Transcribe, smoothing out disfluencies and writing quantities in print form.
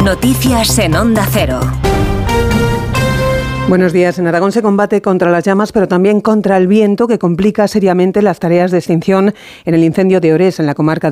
Noticias en Onda Cero. Buenos días. En Aragón se combate contra las llamas, pero también contra el viento, que complica seriamente las tareas de extinción en el incendio de Orés, en la comarca